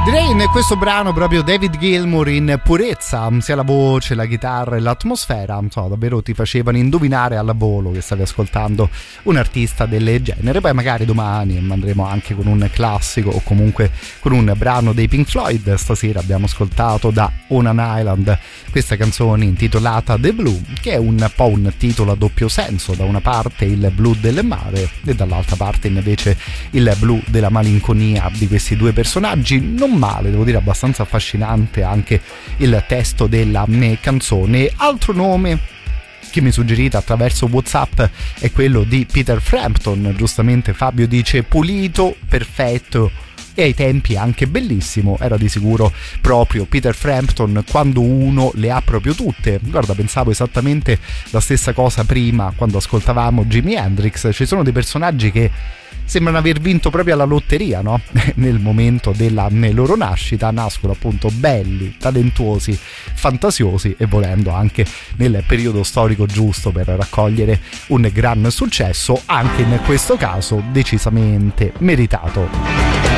Direi in questo brano proprio David Gilmour in purezza, sia la voce, la chitarra e l'atmosfera, davvero ti facevano indovinare alla volo che stavi ascoltando un artista del genere. Poi magari domani andremo anche con un classico o comunque con un brano dei Pink Floyd. Stasera abbiamo ascoltato da On an Island questa canzone intitolata The Blue, che è un po' un titolo a doppio senso: da una parte il blu del mare e dall'altra parte invece il blu della malinconia di questi due personaggi. Non male, devo dire, abbastanza affascinante anche il testo della canzone. Altro nome che mi suggerite attraverso WhatsApp è quello di Peter Frampton. Giustamente Fabio dice pulito, perfetto e ai tempi anche bellissimo. Era di sicuro proprio Peter Frampton quando uno le ha proprio tutte. Guarda, pensavo esattamente la stessa cosa prima quando ascoltavamo Jimi Hendrix. Ci sono dei personaggi che sembrano aver vinto proprio alla lotteria, no? Nel momento della loro nascita nascono appunto belli, talentuosi, fantasiosi e volendo anche nel periodo storico giusto per raccogliere un gran successo, anche in questo caso decisamente meritato.